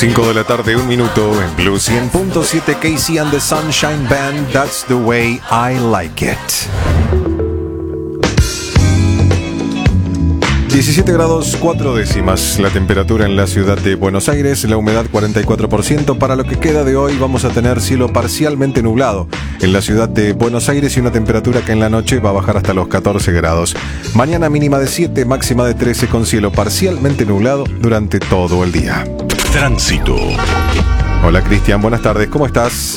5 de la tarde, 1 minuto en Blue 100.7 KC and the Sunshine Band. That's the way I like it. 17 grados 4 décimas la temperatura en la ciudad de Buenos Aires, la humedad 44%. Para lo que queda de hoy vamos a tener cielo parcialmente nublado en la ciudad de Buenos Aires y una temperatura que en la noche va a bajar hasta los 14 grados. Mañana mínima de 7, máxima de 13 con cielo parcialmente nublado durante todo el día. Tránsito. Hola Cristian, buenas tardes, ¿cómo estás?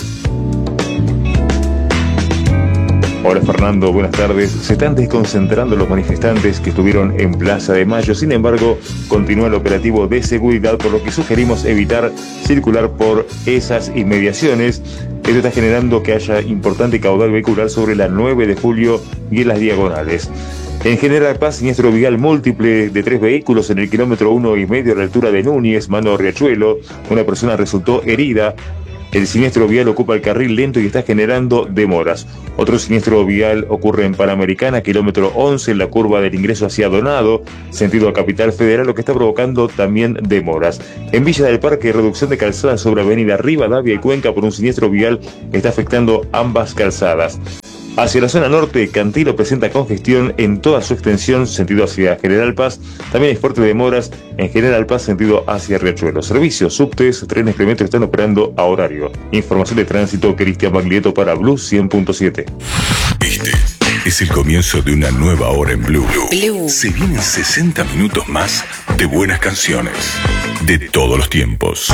Hola Fernando, buenas tardes. Se están desconcentrando los manifestantes que estuvieron en Plaza de Mayo. Sin embargo, continúa el operativo de seguridad, por lo que sugerimos evitar circular por esas inmediaciones. Esto está generando que haya importante caudal vehicular sobre la 9 de julio y en las diagonales. En General Paz, siniestro vial múltiple de 3 vehículos en el kilómetro 1,5 a la altura de Núñez, mano Riachuelo. Una persona resultó herida. El siniestro vial ocupa el carril lento y está generando demoras. Otro siniestro vial ocurre en Panamericana, kilómetro 11, en la curva del ingreso hacia Donado, sentido a Capital Federal, lo que está provocando también demoras. En Villa del Parque, reducción de calzada sobre avenida Rivadavia y Cuenca por un siniestro vial que está afectando ambas calzadas. Hacia la zona norte, Cantilo presenta congestión en toda su extensión, sentido hacia General Paz. También hay fuertes demoras en General Paz, sentido hacia Riachuelo. Servicios, subtes, trenes premetro están operando a horario. Información de tránsito, Cristian Baglietto para Blue 100.7. Este es el comienzo de una nueva hora en Blue. Se vienen 60 minutos más de buenas canciones de todos los tiempos.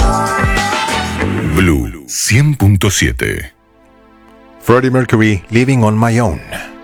Blue 100.7. Freddie Mercury, Living on My Own.